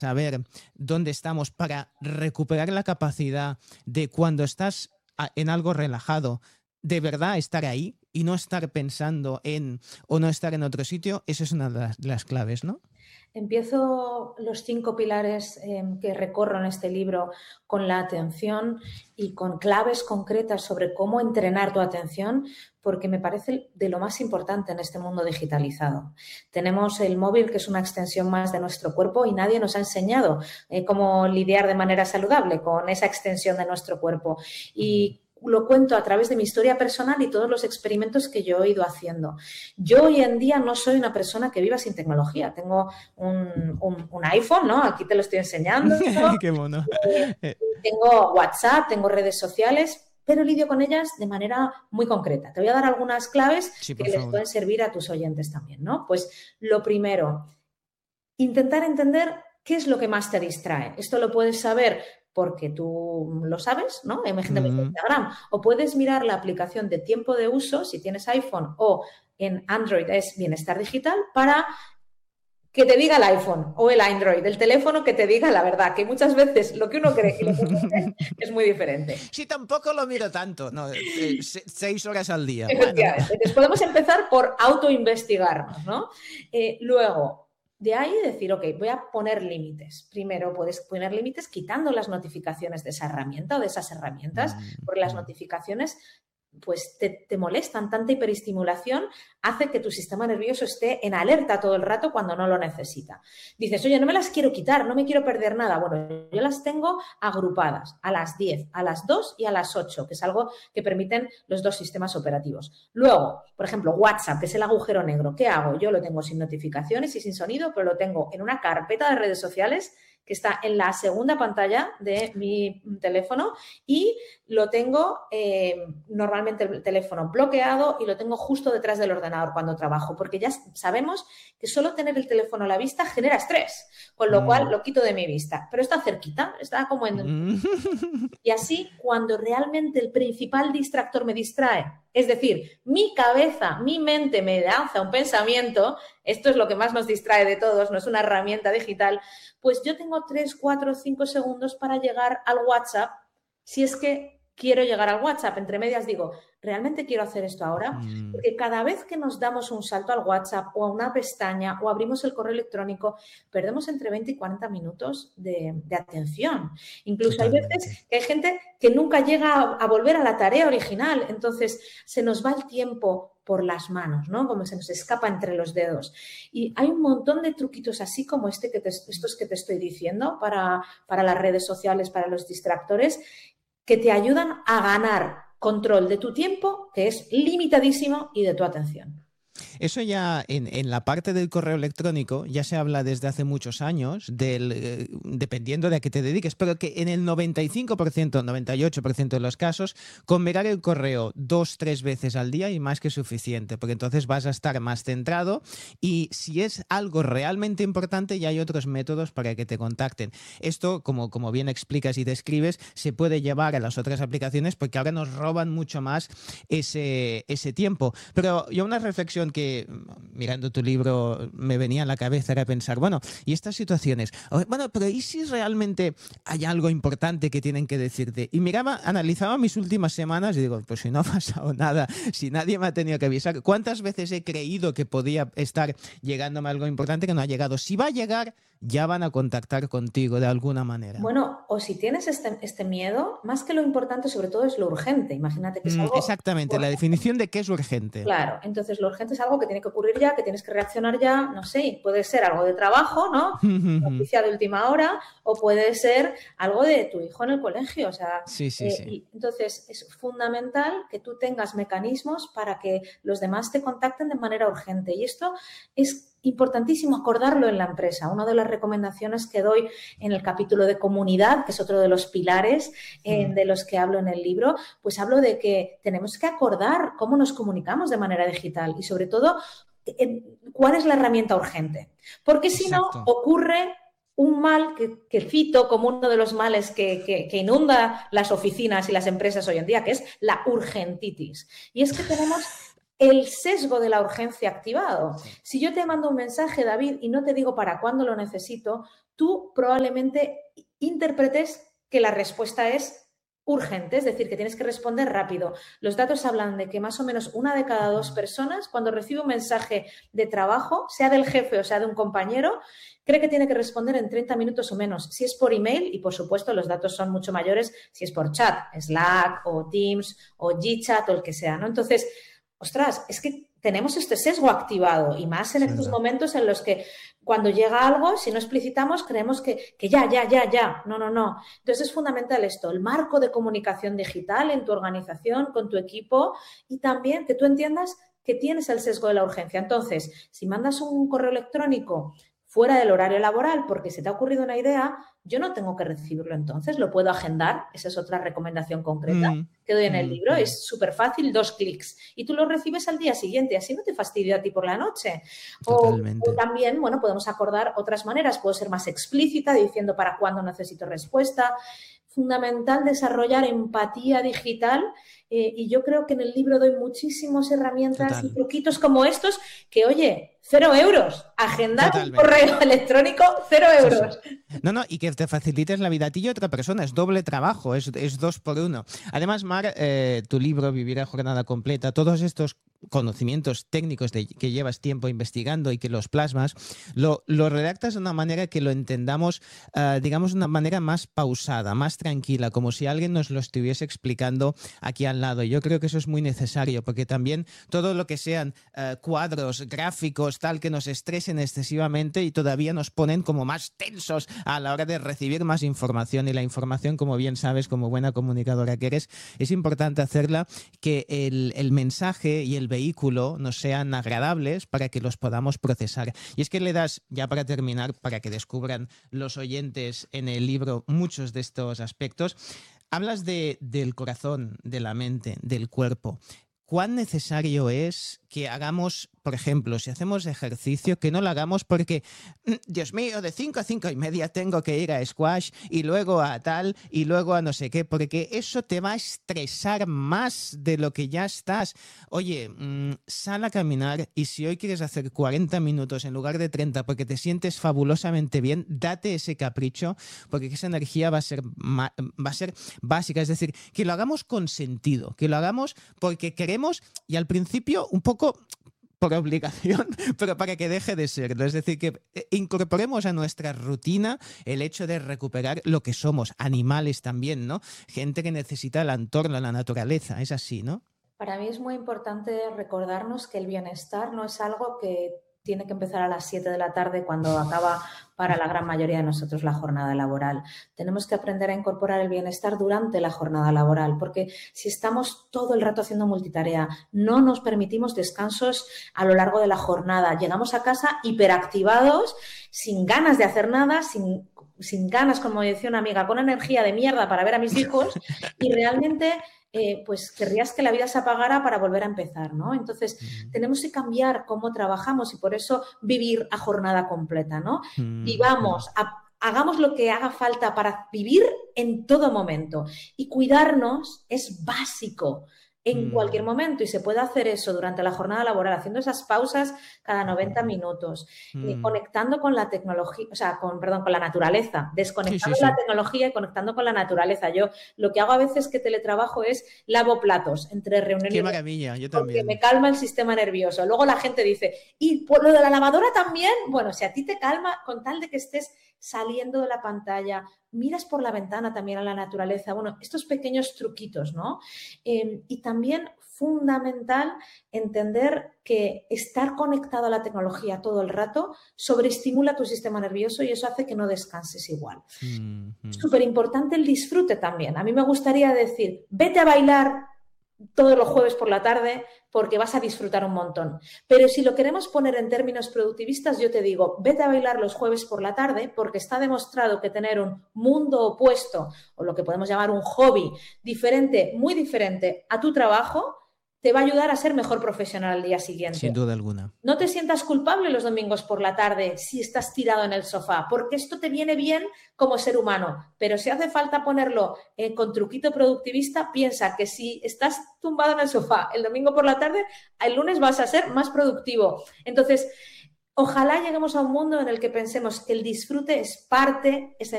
saber dónde estamos para recuperar la capacidad de cuando estás en algo relajado, de verdad estar ahí y no estar pensando en o no estar en otro sitio, esa es una de las claves, ¿no? Empiezo los 5 pilares que recorro en este libro con la atención y con claves concretas sobre cómo entrenar tu atención, porque me parece de lo más importante en este mundo digitalizado. Tenemos el móvil, que es una extensión más de nuestro cuerpo, y nadie nos ha enseñado cómo lidiar de manera saludable con esa extensión de nuestro cuerpo. Y lo cuento a través de mi historia personal y todos los experimentos que yo he ido haciendo. Yo hoy en día no soy una persona que viva sin tecnología. Tengo un iPhone, ¿no? Aquí te lo estoy enseñando. Qué mono. Tengo WhatsApp, tengo redes sociales, pero lidio con ellas de manera muy concreta. Te voy a dar algunas claves que les pueden servir a tus oyentes también, ¿no? Pues lo primero, intentar entender qué es lo que más te distrae. Esto lo puedes saber porque tú lo sabes, ¿no? Hay gente que me dice Instagram. O puedes mirar la aplicación de tiempo de uso, si tienes iPhone o en Android es Bienestar Digital, para que te diga el iPhone o el Android, el teléfono que te diga la verdad, que muchas veces lo que uno cree y lo que uno cree es muy diferente. Sí, tampoco lo miro tanto, no, 6 horas al día. Efectivamente. Bueno. Entonces podemos empezar por autoinvestigarnos, ¿no? Luego, de ahí decir, ok, voy a poner límites. Primero puedes poner límites quitando las notificaciones de esa herramienta o de esas herramientas, porque las notificaciones pues te molestan, tanta hiperestimulación hace que tu sistema nervioso esté en alerta todo el rato cuando no lo necesita. Dices, oye, no me las quiero quitar, no me quiero perder nada. Bueno, yo las tengo agrupadas a las 10, a las 2 y a las 8, que es algo que permiten los dos sistemas operativos. Luego, por ejemplo, WhatsApp, que es el agujero negro. ¿Qué hago? Yo lo tengo sin notificaciones y sin sonido, pero lo tengo en una carpeta de redes sociales que está en la segunda pantalla de mi teléfono y lo tengo normalmente el teléfono bloqueado y lo tengo justo detrás del ordenador cuando trabajo, porque ya sabemos que solo tener el teléfono a la vista genera estrés, con lo cual lo quito de mi vista, pero está cerquita, está como en... Y así, cuando realmente el principal distractor me distrae, es decir, mi cabeza, mi mente me lanza un pensamiento, esto es lo que más nos distrae de todos, no es una herramienta digital, pues yo tengo 3, 4, 5 segundos para llegar al WhatsApp, si es que quiero llegar al WhatsApp. Entre medias digo, ¿realmente quiero hacer esto ahora? Porque cada vez que nos damos un salto al WhatsApp o a una pestaña o abrimos el correo electrónico, perdemos entre 20 y 40 minutos de atención. Incluso totalmente. Hay veces que hay gente que nunca llega a volver a la tarea original. Entonces, se nos va el tiempo por las manos, ¿no? Como se nos escapa entre los dedos. Y hay un montón de truquitos así como estos que te estoy diciendo para las redes sociales, para los distractores, que te ayudan a ganar control de tu tiempo, que es limitadísimo, y de tu atención. Eso ya en la parte del correo electrónico ya se habla desde hace muchos años, dependiendo de a qué te dediques, pero que en el 95%, 98% de los casos, con mirar el correo 2-3 veces al día y más que suficiente, porque entonces vas a estar más centrado y si es algo realmente importante ya hay otros métodos para que te contacten. Esto, como bien explicas y describes, se puede llevar a las otras aplicaciones porque ahora nos roban mucho más ese tiempo. Pero yo una reflexión que mirando tu libro me venía a la cabeza era pensar, bueno, y estas situaciones, bueno, pero ¿y si realmente hay algo importante que tienen que decirte? Y analizaba mis últimas semanas y digo, pues si no ha pasado nada, si nadie me ha tenido que avisar, ¿cuántas veces he creído que podía estar llegándome algo importante que no ha llegado? Si va a llegar, ya van a contactar contigo de alguna manera. Bueno, o si tienes este miedo, más que lo importante, sobre todo es lo urgente. Imagínate que es algo... Exactamente, la definición de qué es urgente. Claro, entonces lo urgente es algo que tiene que ocurrir ya, que tienes que reaccionar ya, no sé, puede ser algo de trabajo, ¿no? Noticia de última hora, o puede ser algo de tu hijo en el colegio, o sea... Sí. Y entonces es fundamental que tú tengas mecanismos para que los demás te contacten de manera urgente. Y esto es importantísimo acordarlo en la empresa. Una de las recomendaciones que doy en el capítulo de comunidad, que es otro de los pilares de los que hablo en el libro, pues hablo de que tenemos que acordar cómo nos comunicamos de manera digital y sobre todo cuál es la herramienta urgente. Porque si no, ocurre un mal que cito como uno de los males que inunda las oficinas y las empresas hoy en día, que es la urgentitis. Y es que tenemos el sesgo de la urgencia activado. Si yo te mando un mensaje, David, y no te digo para cuándo lo necesito, tú probablemente interpretes que la respuesta es urgente, es decir, que tienes que responder rápido. Los datos hablan de que más o menos 1 de cada 2 personas, cuando recibe un mensaje de trabajo, sea del jefe o sea de un compañero, cree que tiene que responder en 30 minutos o menos. Si es por email, y por supuesto los datos son mucho mayores si es por chat, Slack o Teams o Gchat o el que sea, ¿no? Entonces, ostras, es que tenemos este sesgo activado y más en estos momentos en los que cuando llega algo, si no explicitamos, creemos que ya. No. Entonces es fundamental esto, el marco de comunicación digital en tu organización, con tu equipo y también que tú entiendas que tienes el sesgo de la urgencia. Entonces, si mandas un correo electrónico fuera del horario laboral porque se te ha ocurrido una idea, yo no tengo que recibirlo entonces, lo puedo agendar. Esa es otra recomendación concreta que doy en el libro. Es súper fácil, 2 clics. Y tú lo recibes al día siguiente, así no te fastidia a ti por la noche. O también, bueno, podemos acordar otras maneras. Puedo ser más explícita diciendo para cuándo necesito respuesta. Fundamental desarrollar empatía digital y yo creo que en el libro doy muchísimas herramientas y truquitos como estos que, oye, 0 euros. Agendar un correo electrónico, 0 euros. No, y que te facilites la vida a ti y a otra persona. Es doble trabajo, es 2 por 1. Además, Mar, tu libro, Vivir a Jornada Completa, todos estos conocimientos técnicos que llevas tiempo investigando y que los plasmas, lo redactas de una manera que lo entendamos, digamos, de una manera más pausada, más tranquila, como si alguien nos lo estuviese explicando aquí al lado. Yo creo que eso es muy necesario, porque también todo lo que sean cuadros, gráficos, tal, que nos estresen excesivamente y todavía nos ponen como más tensos a la hora de recibir más información. Y la información, como bien sabes, como buena comunicadora que eres, es importante hacerla que el mensaje y el vehículo nos sean agradables para que los podamos procesar. Y es que le das, ya para terminar, para que descubran los oyentes en el libro muchos de estos aspectos, hablas del corazón, de la mente, del cuerpo. ¿Cuán necesario es que hagamos, por ejemplo, si hacemos ejercicio, que no lo hagamos porque, Dios mío, de 5 a 5:30 tengo que ir a squash y luego a tal y luego a no sé qué, porque eso te va a estresar más de lo que ya estás? Oye, sal a caminar y si hoy quieres hacer 40 minutos en lugar de 30 porque te sientes fabulosamente bien, date ese capricho porque esa energía va a ser básica, es decir, que lo hagamos con sentido, que lo hagamos porque queremos y al principio un poco por obligación, pero para que deje de serlo. Es decir, que incorporemos a nuestra rutina el hecho de recuperar lo que somos, animales también, ¿no? Gente que necesita el entorno, la naturaleza, es así, ¿no? Para mí es muy importante recordarnos que el bienestar no es algo que tiene que empezar a las 7 de la tarde cuando acaba para la gran mayoría de nosotros la jornada laboral. Tenemos que aprender a incorporar el bienestar durante la jornada laboral, porque si estamos todo el rato haciendo multitarea, no nos permitimos descansos a lo largo de la jornada. Llegamos a casa hiperactivados, sin ganas de hacer nada, sin ganas, como decía una amiga, con energía de mierda para ver a mis hijos y realmente pues querrías que la vida se apagara para volver a empezar, ¿no? Entonces, tenemos que cambiar cómo trabajamos y por eso vivir a jornada completa, ¿no? Vivamos, hagamos lo que haga falta para vivir en todo momento y cuidarnos es básico en cualquier momento y se puede hacer eso durante la jornada laboral, haciendo esas pausas cada 90 minutos, conectando con la tecnología, o sea, con la naturaleza, desconectando la tecnología y conectando con la naturaleza. Yo lo que hago a veces que teletrabajo es lavo platos entre reuniones. ¡Qué maravilla! Yo también. Porque me calma el sistema nervioso. Luego la gente dice, ¿y por lo de la lavadora también? Bueno, si a ti te calma, con tal de que estés saliendo de la pantalla, miras por la ventana también a la naturaleza. Bueno, estos pequeños truquitos, ¿no? Y también fundamental entender que estar conectado a la tecnología todo el rato sobreestimula tu sistema nervioso y eso hace que no descanses igual. Súper importante el disfrute también. A mí me gustaría decir, vete a bailar todos los jueves por la tarde porque vas a disfrutar un montón. Pero si lo queremos poner en términos productivistas, yo te digo, vete a bailar los jueves por la tarde porque está demostrado que tener un mundo opuesto o lo que podemos llamar un hobby diferente, muy diferente a tu trabajo, te va a ayudar a ser mejor profesional al día siguiente. Sin duda alguna. No te sientas culpable los domingos por la tarde si estás tirado en el sofá, porque esto te viene bien como ser humano. Pero si hace falta ponerlo con truquito productivista, piensa que si estás tumbado en el sofá el domingo por la tarde, el lunes vas a ser más productivo. Entonces, Ojalá lleguemos a un mundo en el que pensemos que el disfrute es parte esencial